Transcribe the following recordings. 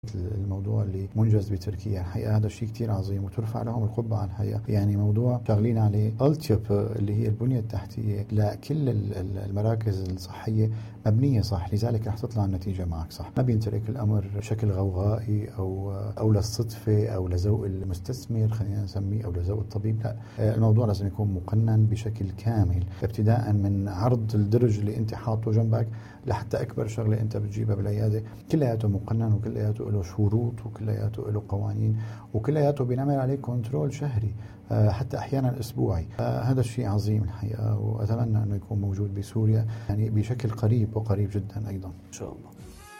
الموضوع اللي منجز بتركيا الحقيقة هذا الشيء كتير عظيم وترفع لهم القبعة الحقيقة. يعني موضوع شغالين عليه ألتيب اللي هي البنية التحتية لكل المراكز الصحية مبنية صح، لذلك رح تطلع النتيجة معك صح. ما بينترك الأمر بشكل غوغائي أو للصدفة أو لذوق المستثمر خلينا نسميه أو لذوق الطبيب، لا، الموضوع لازم يكون مقنن بشكل كامل، ابتداء من عرض الدرج اللي انت حاطه جنبك لحتى أكبر شغلة انت بتجيبها بالعيادة، كلياته مقنن وكلياته له شروط وكلياته له قوانين وكلياته بنعمل عليه كنترول شهري حتى أحيانا أسبوعي. هذا الشيء عظيم الحقيقة، وأتمنى أنه يكون موجود بسوريا يعني بشكل قريب وقريب جدا أيضا إن شاء الله.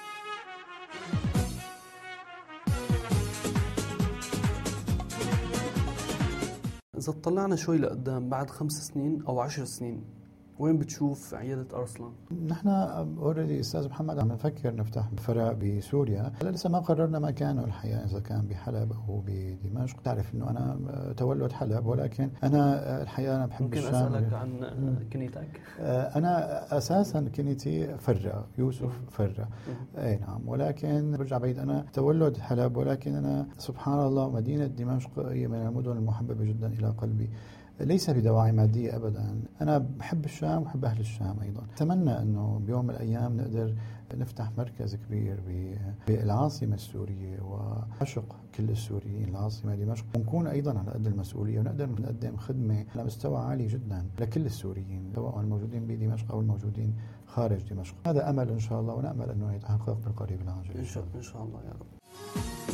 إذا اطلعنا شوي لقدام بعد 5 سنين أو 10 سنين وين بتشوف عيادة أرسلان؟ نحن اوريدي استاذ محمد عم نفكر نفتح فرع بسوريا، لسه ما قررنا مكانه الحقيقه، اذا كان بحلب او بدمشق. تعرف انه انا تولد حلب، ولكن انا الحقيقه انا بحب الشام. ممكن اسالك عن كنيتك؟ انا اساسا كنيتي فرة يوسف فرة، اي نعم، ولكن برجع بعيد، انا تولد حلب، ولكن انا سبحان الله مدينه دمشق هي من المدن المحببه جدا الى قلبي، ليس بدواعي مادية أبدا. أنا بحب الشام وبحب أهل الشام أيضا. أتمنى أنه بيوم من الأيام نقدر نفتح مركز كبير بالعاصمة السورية وعشق كل السوريين العاصمة دمشق، ونكون أيضا على قد المسؤولية ونقدر نقدم خدمة على مستوى عالي جدا لكل السوريين سواء الموجودين بدمشق أو الموجودين خارج دمشق. هذا أمل إن شاء الله، ونأمل أنه يتحقق بالقريب العاجل إن شاء الله يا رب.